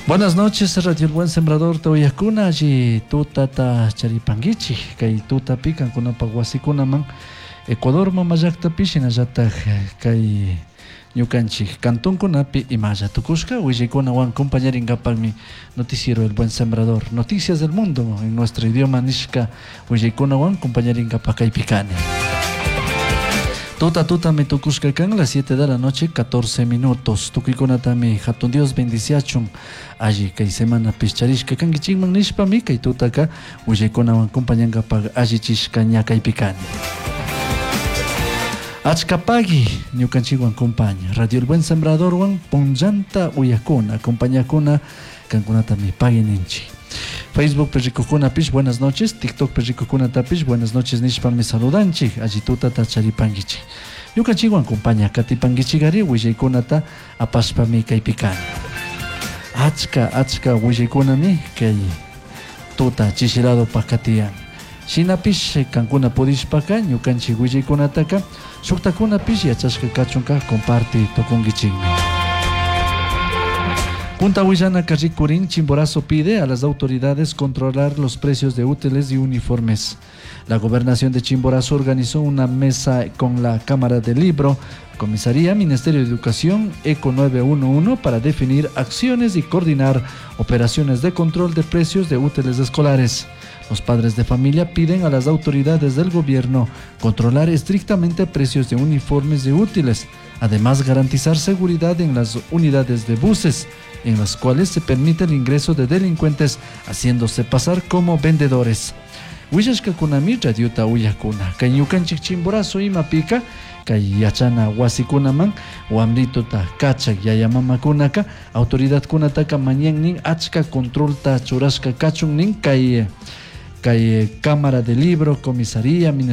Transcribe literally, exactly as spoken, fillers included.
Buenas noches, Radio El Buen Sembrador Tauyakuna, allí tutata charipangichi, kay tuta pican kuna paguasikunaman, Ecuador mamayakta pishinayata kay ñukanchik cantunkunapi imaya tukushka, willaykunawan compañeringapakmi noticiero El Buen Sembrador, noticias del mundo en nuestro idioma nishka, willaykunawan compañeringapak kay pikani. Tuta tuta me tukushka kan las siete de la noche, catorce minutos. Tukikunatami hatun Dios bendiciachun. Allí kay semana pischarishka kan gichingman nishpami kay tutaka willaykunawan compañangapak allí chishka ñakay pikani. Achkapagi ñukanchikwan compaña. Radio El Buen Sembrador wan punllanta uyakuna, compañakuna kankunatami pagininchi. Facebook Perricocuna Pish, buenas noches. TikTok Perricocuna Tapish, buenas noches. Nishpa me saludanchi. Ajituta tacharipangichi. Yukanchiwan acompaña Katipangichi Gari, Willaykunata, Apashpami Kaipikani. Achka, Achka, Willaykunami, Kay Tuta, Chishirado Pakatian. Shinapish, Kankuna Podishpaka, Yukanchi Willaykunataka, Shuktakuna Pish, Yachashka Kachunka, comparte Tokungichigmi. Punta Huillana Carricurín Chimborazo pide a las autoridades controlar los precios de útiles y uniformes. La gobernación de Chimborazo organizó una mesa con la Cámara del Libro, Comisaría, Ministerio de Educación, ECO nueve uno uno para definir acciones y coordinar operaciones de control de precios de útiles escolares. Los padres de familia piden a las autoridades del gobierno controlar estrictamente precios de uniformes y útiles, además garantizar seguridad en las unidades de buses, en las cuales se permite el ingreso de delincuentes haciéndose pasar como vendedores. Willashka kunami radiota uyakuna, kay ñukanchik Chimborazo imapika, kay yachana wasikunaman, wamrituta kachak yayamamakunaka, autoridad kunataka mañannin achka controlta churashka kachunnin, kay kay Cámara de Libro, Comisaría,